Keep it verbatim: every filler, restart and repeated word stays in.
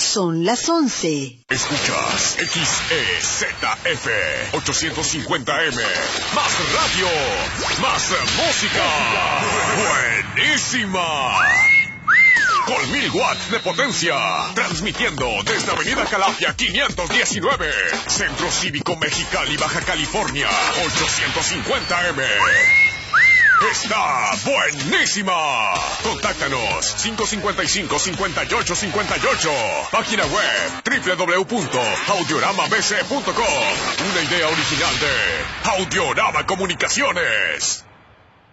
Son las once. Escuchas X E Z F ochocientos cincuenta M. Más radio, más música. Buenísima. Con mil watts de potencia. Transmitiendo desde Avenida Calafia quinientos diecinueve. Centro Cívico Mexicali, Baja California. ochocientos cincuenta M. Está buenísima. Contáctanos cinco cinco cinco, cinco ocho cinco ocho. Página web doble u doble u doble u punto audiorama b c punto com. Una idea original de Audiorama Comunicaciones.